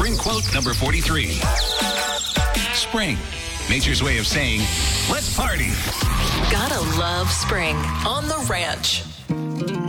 Spring quote number 43. Spring, nature's way of saying, let's party. Gotta love spring on the ranch.